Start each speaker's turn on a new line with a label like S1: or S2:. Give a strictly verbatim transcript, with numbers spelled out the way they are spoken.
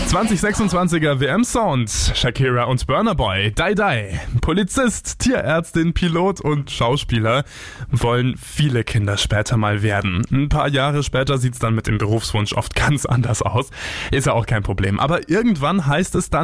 S1: zwanzig sechsundzwanziger W M-Sound. Shakira und Burna Boy. Die Die. Polizist, Tierärztin, Pilot und Schauspieler wollen viele Kinder später mal werden. Ein paar Jahre später sieht's dann mit dem Berufswunsch oft ganz anders aus. Ist ja auch kein Problem. Aber irgendwann heißt es dann,